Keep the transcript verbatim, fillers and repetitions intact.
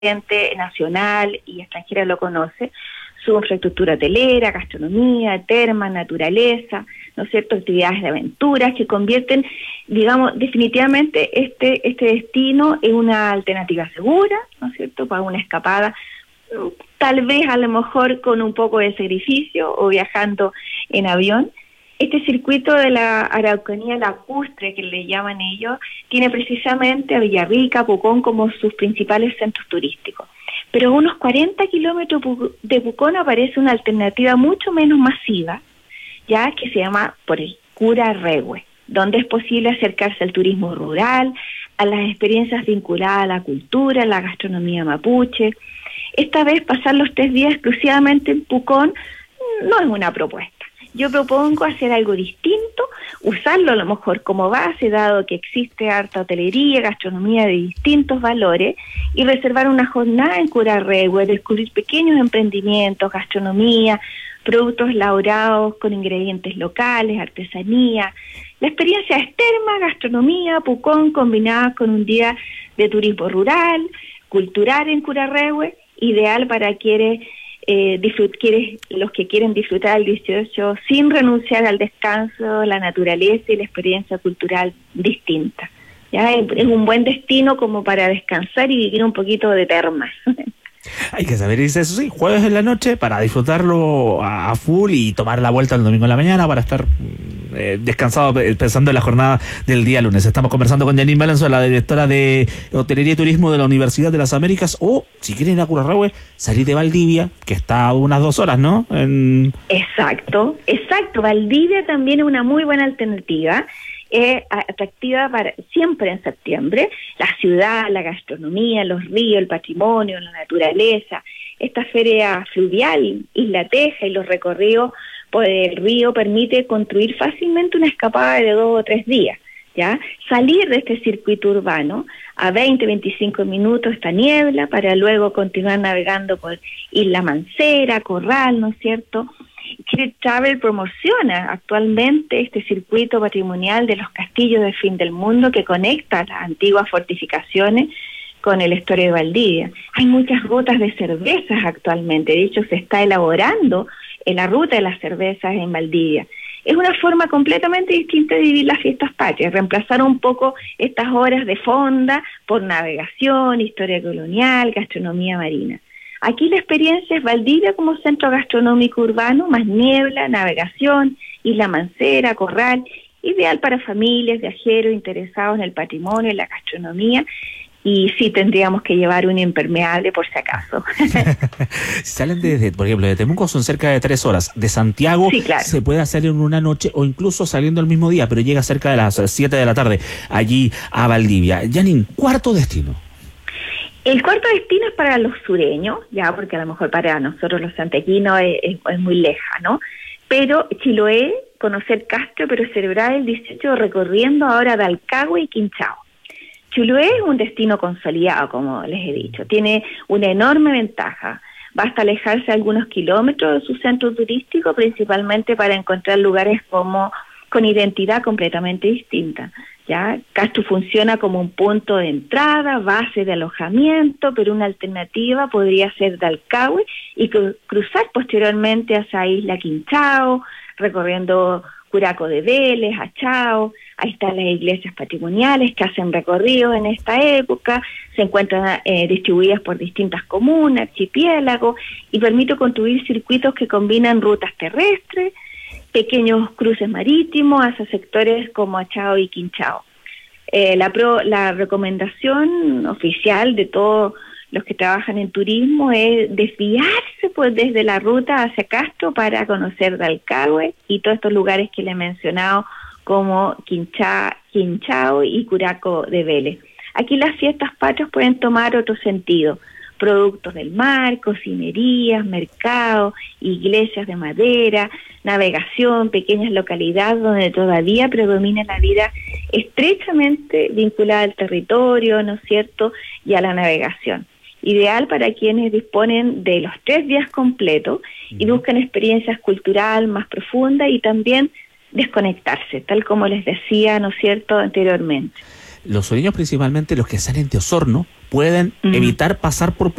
gente nacional y extranjera lo conoce, su infraestructura hotelera, gastronomía, termas, naturaleza, ¿no es cierto?, actividades de aventuras que convierten, digamos, definitivamente este este destino en una alternativa segura, ¿no es cierto?, para una escapada, tal vez a lo mejor con un poco de sacrificio o viajando en avión. Este circuito de la Araucanía lacustre, que le llaman ellos, tiene precisamente a Villarrica, Pucón como sus principales centros turísticos. Pero a unos cuarenta kilómetros de Pucón aparece una alternativa mucho menos masiva, ya que se llama por el Curarrehue, donde es posible acercarse al turismo rural, a las experiencias vinculadas a la cultura, a la gastronomía mapuche. Esta vez pasar los tres días exclusivamente en Pucón no es una propuesta. Yo propongo hacer algo distinto, usarlo a lo mejor como base, dado que existe harta hotelería, gastronomía de distintos valores, y reservar una jornada en Curarrehue, descubrir pequeños emprendimientos, gastronomía, productos elaborados con ingredientes locales, artesanía. La experiencia es terma, gastronomía, Pucón, combinada con un día de turismo rural, cultural en Curarrehue, ideal para quienes Eh, disfrut, quieres, los que quieren disfrutar el dieciocho sin renunciar al descanso, la naturaleza y la experiencia cultural distinta. Ya es, es un buen destino como para descansar y vivir un poquito de termas. Hay que saber irse, eso sí, jueves en la noche para disfrutarlo a, a full y tomar la vuelta el domingo en la mañana para estar eh, descansado pensando en la jornada del día lunes. Estamos conversando con Janine Valenzuela, la directora de Hotelería y Turismo de la Universidad de las Américas, o si quieren ir a Curarrehue, salir de Valdivia, que está a unas dos horas, ¿no? En... Exacto, exacto. Valdivia también es una muy buena alternativa. Es atractiva para siempre en septiembre, la ciudad, la gastronomía, los ríos, el patrimonio, la naturaleza, esta feria fluvial, Isla Teja y los recorridos por el río permite construir fácilmente una escapada de dos o tres días, ¿ya? Salir de este circuito urbano a veinte, veinticinco minutos esta niebla para luego continuar navegando por Isla Mancera, Corral, ¿no es cierto? Quiere Travel promociona actualmente este circuito patrimonial de los castillos del fin del mundo que conecta las antiguas fortificaciones con el estuario de Valdivia. Hay muchas rutas de cervezas actualmente, de hecho se está elaborando en la ruta de las cervezas en Valdivia. Es una forma completamente distinta de vivir las fiestas patrias, reemplazar un poco estas horas de fonda por navegación, historia colonial, gastronomía marina. Aquí la experiencia es Valdivia como centro gastronómico urbano, más niebla, navegación, Isla Mancera, Corral, ideal para familias, viajeros interesados en el patrimonio y la gastronomía. Y sí tendríamos que llevar un impermeable por si acaso. Si salen desde, por ejemplo, de Temuco son cerca de tres horas. De Santiago sí, claro. Se puede hacer en una noche o incluso saliendo el mismo día, pero llega cerca de las siete de la tarde allí a Valdivia. Janine, cuarto destino. El cuarto destino es para los sureños, ya porque a lo mejor para nosotros los santiaguinos es, es, es muy lejano, pero Chiloé, conocer Castro, pero celebrar el dieciocho recorriendo ahora Dalcahue y Quinchao. Chiloé es un destino consolidado, como les he dicho, tiene una enorme ventaja. Basta alejarse algunos kilómetros de su centro turístico, principalmente para encontrar lugares como con identidad completamente distinta. ¿Ya? Castro funciona como un punto de entrada, base de alojamiento, pero una alternativa podría ser Dalcahue y cru- cruzar posteriormente hacia Isla Quinchao, recorriendo Curaco de Vélez, Achao. Ahí están las iglesias patrimoniales que hacen recorridos en esta época, se encuentran eh, distribuidas por distintas comunas, archipiélagos, y permite construir circuitos que combinan rutas terrestres, pequeños cruces marítimos hacia sectores como Achao y Quinchao. Eh, la, pro, la recomendación oficial de todos los que trabajan en turismo es desviarse pues desde la ruta hacia Castro para conocer Dalcahue y todos estos lugares que le he mencionado como Quincha, Quinchao y Curaco de Vélez. Aquí las fiestas patrias pueden tomar otro sentido. Productos del mar, cocinerías, mercados, iglesias de madera, navegación, pequeñas localidades donde todavía predomina la vida estrechamente vinculada al territorio, ¿no es cierto?, y a la navegación. Ideal para quienes disponen de los tres días completos y buscan experiencias culturales más profundas y también desconectarse, tal como les decía, ¿no es cierto?, anteriormente. los sureños, principalmente los que salen de Osorno, pueden Mm. evitar pasar por